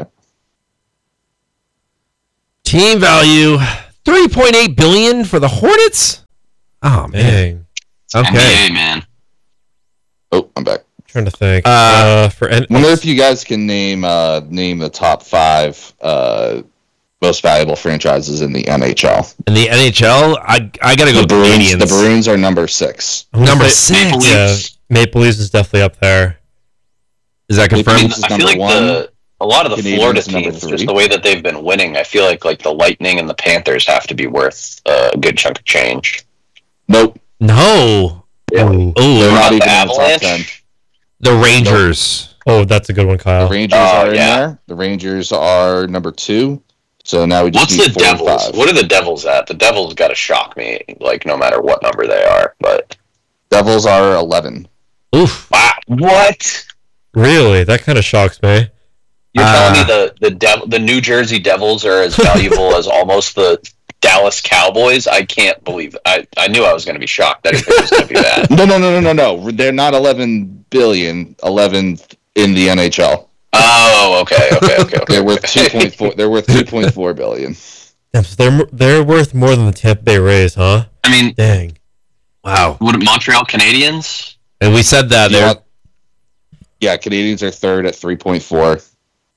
Team value $3.8 billion for the Hornets. Oh man. Dang. Okay. NBA, man. Oh, I'm back. Trying to think. Wonder if you guys can name the top 5 most valuable franchises in the NHL. In the NHL, I gotta go The Bruins. Canadians. The Bruins are number 6. Number Maple 6. Yeah, Leafs. Maple Leafs is definitely up there. Is that Maple confirmed? Leafs is I feel number like 1. a lot of the Canadians Florida is number teams, 3. just the way that they've been winning, I feel like the Lightning and the Panthers have to be worth a good chunk of change. Nope. No. Ooh. Oh, They're not the even in the top 10. Avalanche? the Rangers. Oh, that's a good one, The Kyle. Rangers are in there. The Rangers are number 2. So now we just What's need the 4 and Devils? 5. What are the Devils at? The Devils got to shock me, like no matter what number they are. But Devils are 11. Oof. wow, what? Really? That kind of shocks me. You're telling me the New Jersey Devils are as valuable as almost the Dallas Cowboys? I can't believe it. I knew I was going to be shocked. I didn't think it was going to be that. No. They're not 11 billion. 11 in the NHL. Oh, okay. They're worth 2.4. They're worth 2.4 billion. Damn, so they're worth more than the Tampa Bay Rays, huh? I mean, Dang. Wow. what Montreal Canadiens? And we said that there. Yeah, Canadians are third at 3.4.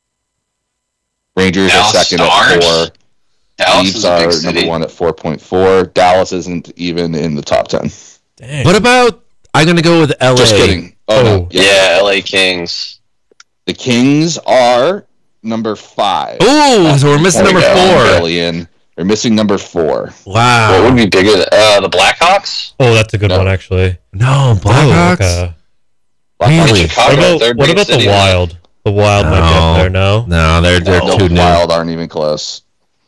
Rangers Dallas are second Stars? at 4. Dallas Leafs is a big are city. number 1 at 4.4. Dallas isn't even in the top 10. Dang. What about? I'm gonna go with LA. Just kidding. Oh, no. Yeah, LA Kings. The Kings are number 5. Ooh, so we're missing number 4. Billion. They're missing number 4. What Wow. would be bigger? The Blackhawks? Oh, that's a good No. one, actually. No, Blackhawks. Oh, okay. Really? Chicago, third What big about the city. Wild? The Wild might be No. up there, no? No, they're No, too the new. Wild aren't even close.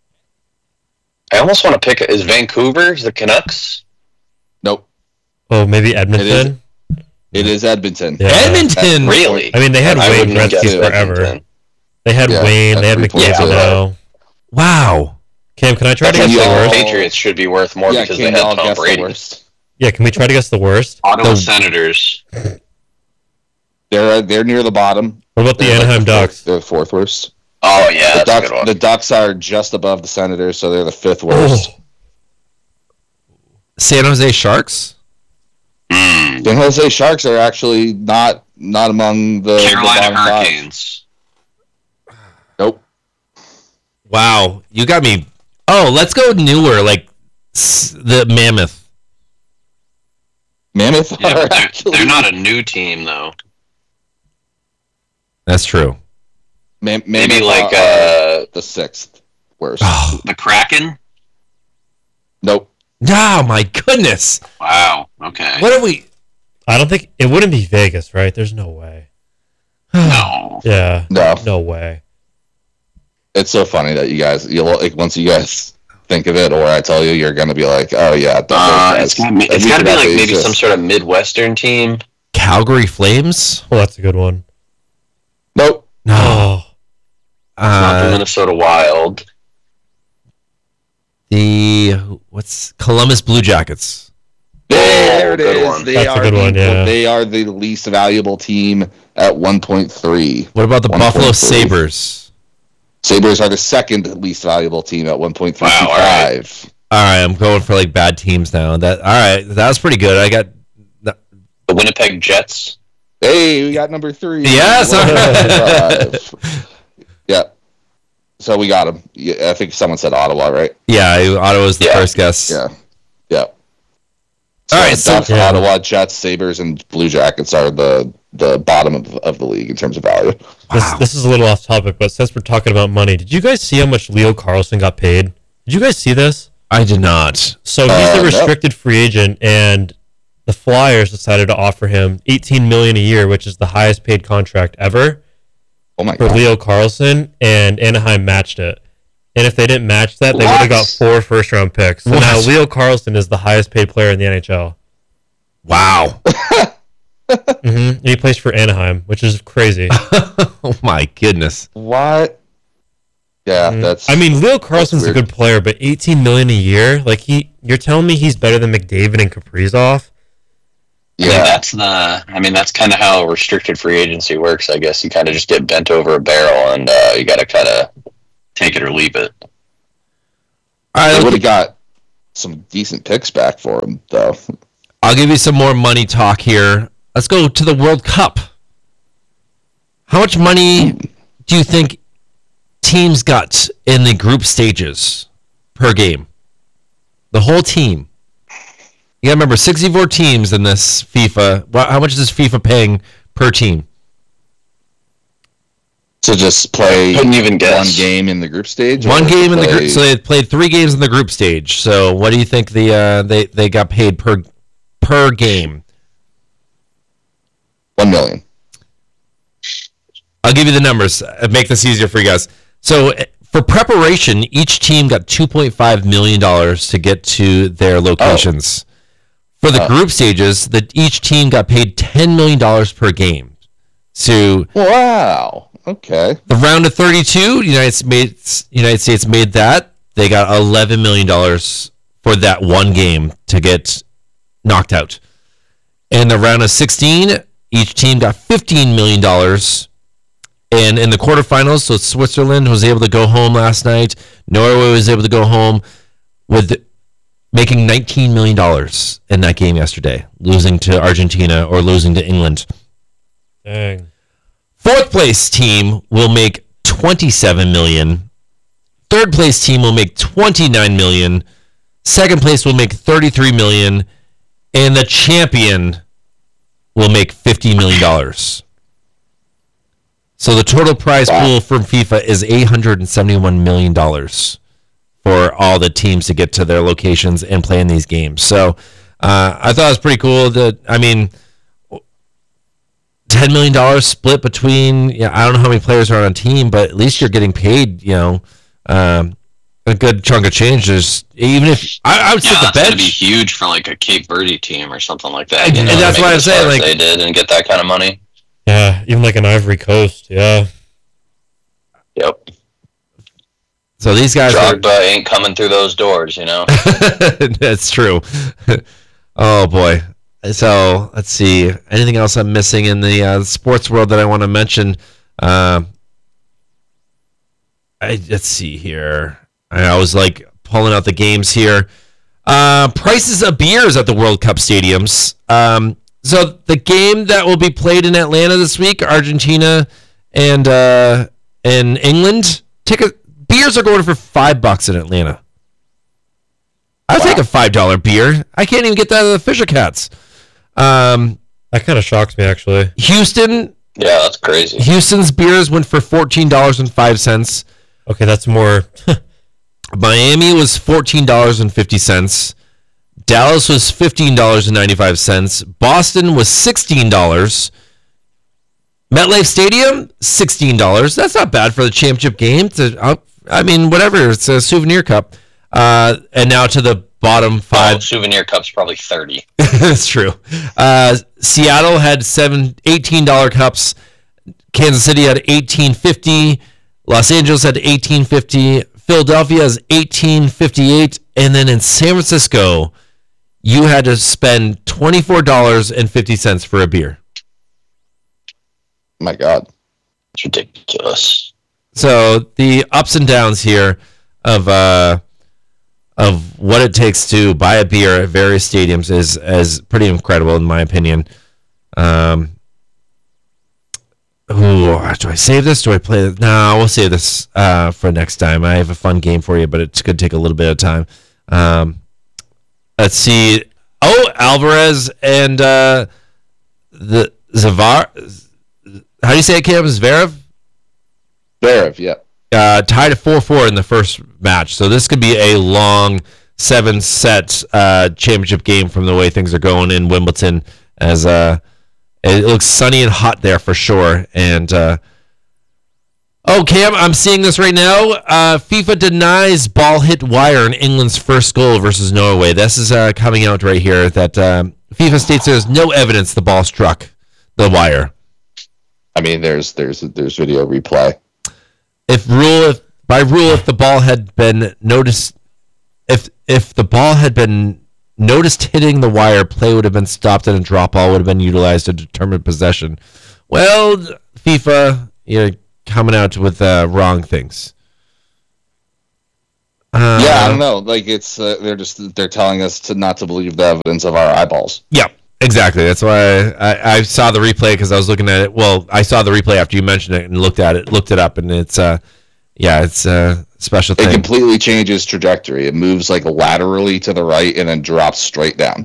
I almost want to pick. Is Vancouver the Canucks? Nope. Oh, maybe Edmonton? It is Edmonton. Yeah. Edmonton. Really? I mean, they had I Wayne wouldn't have guessed Gretzky forever. Edmonton. They had Yeah, Wayne, at they had 3.2. McDavid now. Wow. Cam, can I try to That's guess like the the worst? Patriots should be worth more Yeah, because can they y'all had Tom guess the Brady. worst? Yeah, can we try to guess the worst? Ottawa The- Senators. They're near the bottom. What about the They're like Anaheim the fourth- Ducks? They're the 4th worst. Oh yeah, The that's a Ducks, good one. the Ducks are just above the Senators, so they're the 5th worst. Oh, San Jose Sharks. Mm. San Jose Sharks are actually not among the Carolina the bottom 5. Hurricanes. Nope. Wow, you got me. Oh, let's go newer, like the Mammoth. Mammoth Yeah, are but actually they're not a new team though. That's true. Mammoth Maybe like are the 6th worst. Oh, the Kraken. Nope. oh my goodness. Wow. Okay. What are we? I don't think it wouldn't be Vegas, right? There's no way. No. Yeah, No. no way. It's so funny that you'll like once you guys think of it, or I tell you, you're gonna be like, oh yeah, It's gotta be like maybe some sort of Midwestern team. Calgary Flames? Oh, that's a good one. Nope. No. Oh, Not the Minnesota Wild. What's Columbus Blue Jackets? There it good is. one. They That's a are good one, yeah. They are the least valuable team at 1.3. What about the 1.3. Buffalo Sabres? Sabres are the 2nd least valuable team at 1.35. Wow, all right. All right, I'm going for like bad teams now. All right, that was pretty good. I got The Winnipeg Jets. Hey, we got number 3. Yes, all right. 1.5. Yeah. So we got him. Yeah, I think someone said Ottawa, right? yeah. Ottawa's the Yeah. first guess. Yeah. Yeah. All right, so Ducks, Ottawa, Jets, Sabres, and Blue Jackets are the bottom of the league in terms of value. this is a little off topic, but since we're talking about money, did you guys see how much Leo Carlson got paid? Did you guys see this? I did not. So he's a No. restricted free agent, and the Flyers decided to offer him $18 million a year, which is the highest paid contract ever Oh my for god! Leo Carlson, and Anaheim matched it. And if they didn't match that, they would have got 4 first-round picks. So What? now Leo Carlson is the highest paid player in the NHL. Wow. And he plays for Anaheim, which is crazy. Oh my goodness. What? Yeah, that's. I mean, Leo Carlson's a weird. good player, but $18 million a year, like you're telling me he's better than McDavid and Kaprizov? That's kind of how restricted free agency works. I guess you kind of just get bent over a barrel, and you got to kind of take it or leave it. They would have got some decent picks back for him, though. I'll give you some more money talk here. Let's go to the World Cup. How much money do you think teams got in the group stages per game? The whole team. You gotta remember, 64 teams in this FIFA. How much is FIFA paying per team? To just play Couldn't even guess. one game in the group stage? One game in the group. So they played 3 games in the group stage. So what do you think they got paid per game? $1 million. I'll give you the numbers. Make this easier for you guys. So for preparation, each team got $2.5 million to get to their locations. For the group stages, each team got paid $10 million per game. So wow. Okay. the round of 32, the United States made that. They got $11 million for that one game to get knocked out. In the round of 16, each team got $15 million. And in the quarterfinals, so Switzerland was able to go home last night. Norway was able to go home with making $19 million in that game yesterday, losing to Argentina or losing to England. Dang. Fourth place team will make $27 million. Third place team will make $29 million. Second place will make $33 million. And the champion will make $50 million. So the total prize pool from FIFA is $871 million for all the teams to get to their locations and play in these games. So I thought it was pretty cool. $10 million split between, I don't know how many players are on a team, but at least you're getting paid, a good chunk of change. Even if I would sit the bench. That's going to be huge for like a Cape Verde team or something like that. And that's why I'm saying, like, they did and get that kind of money. Yeah, even like an Ivory Coast, yeah. Yep. So these guys Drogba ain't coming through those doors, That's true. Oh boy. So let's see. Anything else I'm missing in the sports world that I want to mention? Let's see here. I was like pulling out the games here. Prices of beers at the World Cup stadiums. So the game that will be played in Atlanta this week, Argentina and England, beers are going for $5 in Atlanta. I'll take a $5 beer. I can't even get that at the Fisher Cats. That kind of shocks me, actually. Yeah, that's crazy. Houston's beers went for $14.05. Okay, that's more. Miami was $14.50. Dallas was $15.95. Boston was $16. MetLife Stadium, $16. That's not bad for the championship game. Whatever. It's a souvenir cup. And now to the bottom 5. Souvenir cup's probably $30. That's true. Seattle had $18 cups. Kansas City had $18.50. Los Angeles had $18.50. Philadelphia has $18.58. And then in San Francisco, you had to spend $24.50 for a beer. My God. It's ridiculous. So the ups and downs here of what it takes to buy a beer at various stadiums is pretty incredible, in my opinion. Do I save this? Do I play it? No, we'll save this for next time. I have a fun game for you, but it's going to take a little bit of time. Let's see. Alvarez and the Zavar. How do you say it, Cam? Zverev? Zverev, yeah. Tied at 4-4 in the first match. So this could be a long 7-set championship game from the way things are going in Wimbledon. As it looks sunny and hot there for sure. And Cam, I'm seeing this right now. FIFA denies ball hit wire in England's first goal versus Norway. This is coming out right here that FIFA states there's no evidence the ball struck the wire. I mean, there's video replay. If the ball had been noticed, if the ball had been noticed hitting the wire, play would have been stopped and a drop ball would have been utilized to determine possession. Well, FIFA, you're coming out with wrong things. I don't know. Like it's they're telling us not to believe the evidence of our eyeballs. Yeah, exactly. That's why I saw the replay because I was looking at it. Well, I saw the replay after you mentioned it and looked it up, and it's it's a special thing. It completely changes trajectory. It moves like laterally to the right and then drops straight down.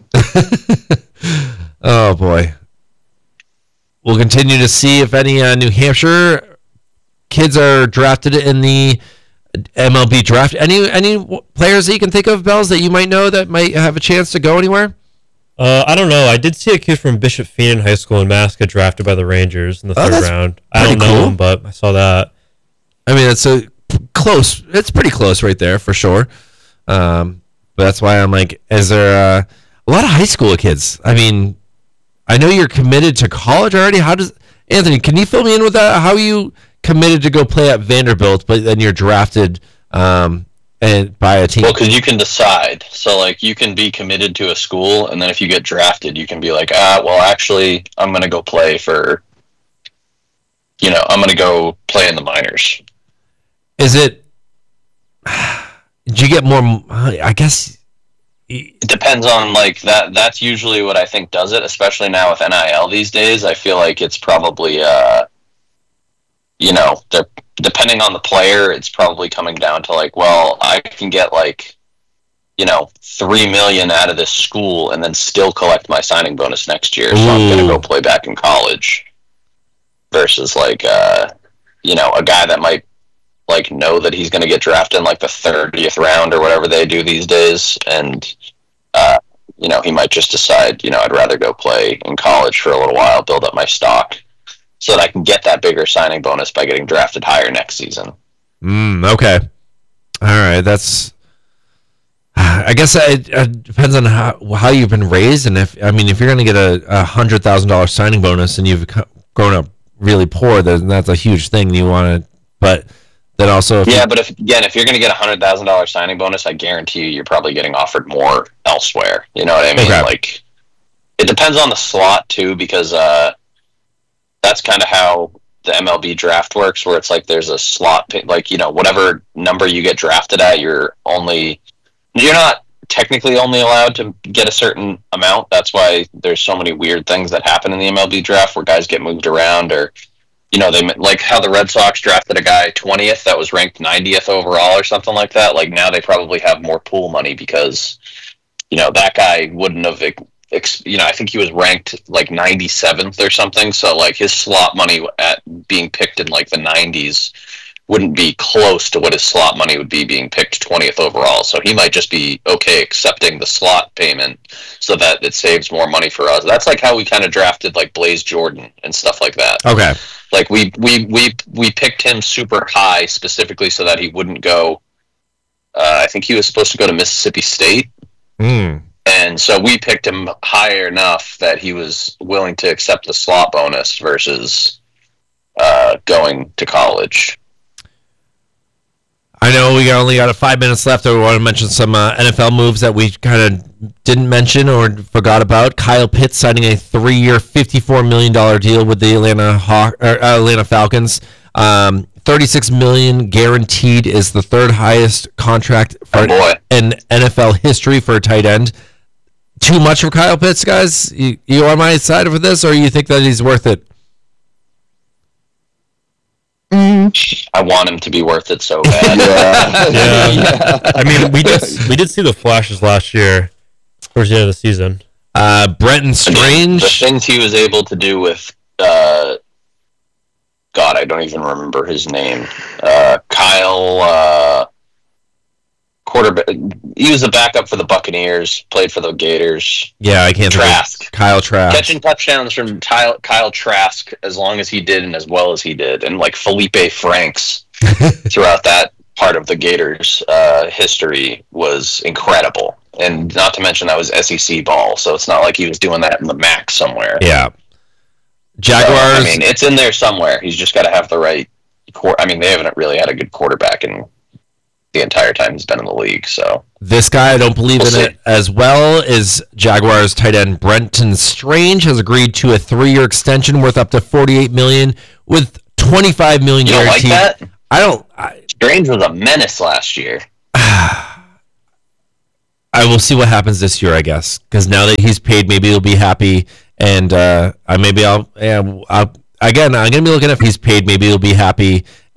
Oh boy. We'll continue to see if any New Hampshire kids are drafted in the MLB draft. Any players that you can think of, Bells, that you might know that might have a chance to go anywhere? I don't know. I did see a kid from Bishop Feenan High School in Masca drafted by the Rangers in the third round. I don't know him, but I saw that. I mean, it's close. It's pretty close right there for sure. But that's why I'm like, is there a lot of high school kids? I mean, I know you're committed to college already. How does Anthony? Can you fill me in with that? How are you committed to go play at Vanderbilt, but then you're drafted and by a team? Well, because you can decide. So, like, you can be committed to a school, and then if you get drafted, you can be like, well, actually, I'm going to go play for, I'm going to go play in the minors. Is it? Do you get more? I guess it depends on like that. That's usually what I think does it, especially now with NIL these days. I feel like it's probably, depending on the player, it's probably coming down to like, well, I can get like, $3 million out of this school and then still collect my signing bonus next year. So I'm going to go play back in college versus like, a guy that might like know that he's going to get drafted in like the 30th round or whatever they do these days. And, he might just decide, I'd rather go play in college for a little while, build up my stock so that I can get that bigger signing bonus by getting drafted higher next season. Okay. All right. That's, I guess it depends on how you've been raised. And if you're going to get a $100,000 signing bonus and you've grown up really poor, then that's a huge thing you want to, but then also, but if you're going to get a $100,000 signing bonus, I guarantee you're probably getting offered more elsewhere. You know what I mean? Okay. Like, it depends on the slot too, because that's kind of how the MLB draft works, where it's like there's a slot, like whatever number you get drafted at, you're not technically only allowed to get a certain amount. That's why there's so many weird things that happen in the MLB draft where guys get moved around or. They like how the Red Sox drafted a guy 20th that was ranked 90th overall or something like that. Like now they probably have more pool money because, that guy wouldn't have, I think he was ranked like 97th or something. So like his slot money at being picked in like the 90s wouldn't be close to what his slot money would be being picked 20th overall. So he might just be okay accepting the slot payment so that it saves more money for us. That's like how we kind of drafted like Blaze Jordan and stuff like that. Okay. Like we picked him super high specifically so that he wouldn't go. I think he was supposed to go to Mississippi State, and so we picked him higher enough that he was willing to accept the slot bonus versus going to college. I know we only got 5 minutes left. I want to mention some NFL moves that we kind of didn't mention or forgot about. Kyle Pitts signing a 3-year, $54 million deal with the Atlanta Falcons. $36 million guaranteed is the third highest contract in NFL history for a tight end. Too much for Kyle Pitts, guys? You on my side for this, or you think that he's worth it? I want him to be worth it so bad. Yeah. I mean, we did see the flashes last year towards the end of the season. Brenton Strange. The things he was able to do with, God, I don't even remember his name. Kyle, quarterback. He was a backup for the Buccaneers, played for the Gators. Yeah, I can't Trask. think of Kyle Trask. Catching touchdowns from Kyle Trask as long as he did and as well as he did. And like Felipe Franks throughout that part of the Gators history was incredible. And not to mention that was SEC ball, so it's not like he was doing that in the MAC somewhere. Yeah. Jaguars. So, it's in there somewhere. He's just got to have the right. They haven't really had a good quarterback in the entire time he's been in the league. So this guy, I don't believe We'll in see. it as well, is Jaguars tight end Brenton Strange has agreed to a 3-year extension worth up to $48 million with $25 million you don't like guaranteed. that? Strange was a menace last year. I will see what happens this year, I guess, because now that he's paid, maybe he'll be happy, and I'm gonna be looking if he's paid, maybe he'll be happy,